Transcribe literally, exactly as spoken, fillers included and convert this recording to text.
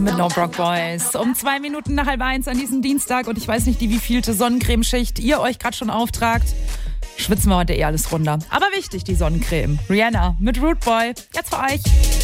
Mit No Broke Boys. Um zwei Minuten nach halb eins an diesem Dienstag und ich weiß nicht, die wievielte Sonnencremeschicht ihr euch gerade schon auftragt. Schwitzen wir heute eh alles runter. Aber wichtig, die Sonnencreme. Rihanna mit Root Boy. Jetzt für euch.